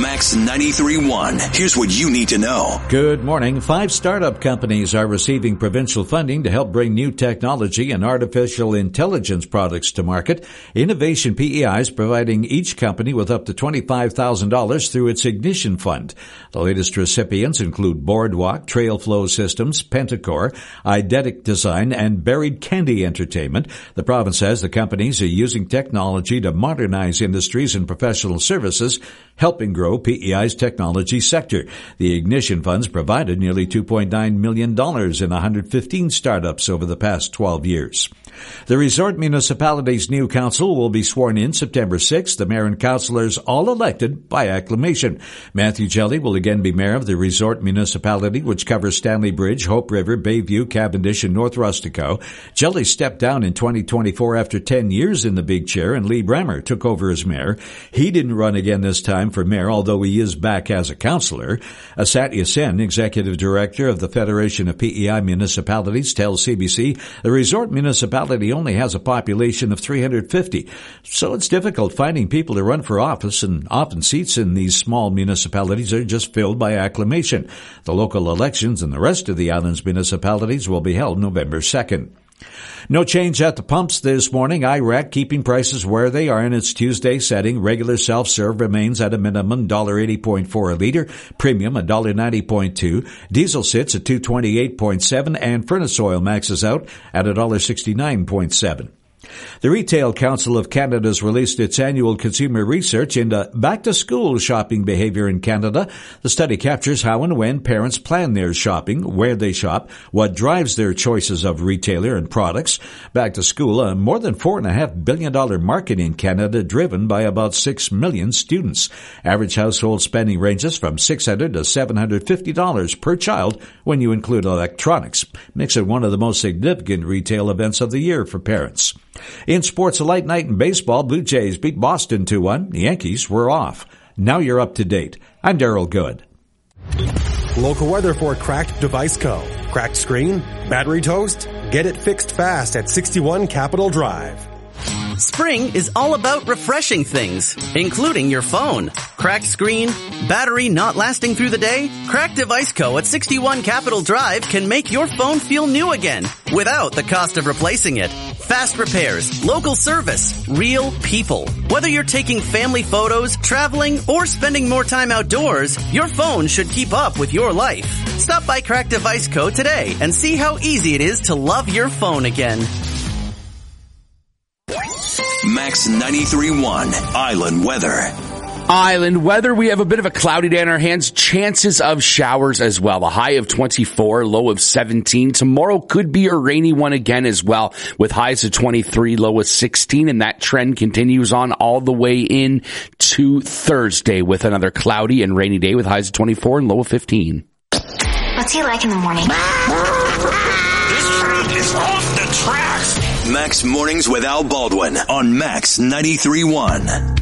Max 93.1. Here's what you need to know. Good morning. 5 startup companies are receiving provincial funding to help bring new technology and artificial intelligence products to market. Innovation PEI is providing each company with up to $25,000 through its Ignition Fund. The latest recipients include Boardwalk, Trailflow Systems, Pentacore, Eidetic Design, and Buried Candy Entertainment. The province says the companies are using technology to modernize industries and professional services, helping grow PEI's technology sector. The Ignition Funds provided nearly $2.9 million in 115 startups over the past 12 years. The Resort Municipality's new council will be sworn in September 6th. The mayor and councillors all elected by acclamation. Matthew Jelly will again be mayor of the Resort Municipality, which covers Stanley Bridge, Hope River, Bayview, Cavendish, and North Rustico. Jelly stepped down in 2024 after 10 years in the big chair, and Lee Brammer took over as mayor. He didn't run again this time for mayor, although he is back as a councillor. Satya Sen, executive director of the Federation of PEI Municipalities, tells CBC the Resort Municipality only has a population of 350, so it's difficult finding people to run for office, and often seats in these small municipalities are just filled by acclamation. The local elections in the rest of the island's municipalities will be held November 2nd. No change at the pumps this morning. IRAC keeping prices where they are in its Tuesday setting. Regular self-serve remains at a minimum $1.80.4 a liter. Premium $1.90.2. Diesel sits at $2.28.7, and furnace oil maxes out at $1.69.7. The Retail Council of Canada has released its annual consumer research into back-to-school shopping behavior in Canada. The study captures how and when parents plan their shopping, where they shop, what drives their choices of retailer and products. Back-to-school, a more than $4.5 billion market in Canada, driven by about 6 million students. Average household spending ranges from $600 to $750 per child when you include electronics. Makes it one of the most significant retail events of the year for parents. In sports, a light night in baseball. Blue Jays beat Boston 2-1. The Yankees were off. Now you're up to date. I'm Daryl Good. Local weather for Cracked Device Co. Cracked screen? Battery toast? Get it fixed fast at 61 Capitol Drive. Spring is all about refreshing things, including your phone. Cracked screen? Battery not lasting through the day? Cracked Device Co. at 61 Capitol Drive can make your phone feel new again without the cost of replacing it. Fast repairs, local service, real people. Whether you're taking family photos, traveling, or spending more time outdoors, your phone should keep up with your life. Stop by Cracked Device Co. today and see how easy it is to love your phone again. Max 93.1 Island Weather. Island weather, we have a bit of a cloudy day on our hands. Chances of showers as well. A high of 24, low of 17. Tomorrow could be a rainy one again as well, with highs of 23, low of 16. And that trend continues on all the way in to Thursday with another cloudy and rainy day with highs of 24 and low of 15. What's he like in the morning? This train is off the tracks. Max Mornings with Al Baldwin on Max 93.1.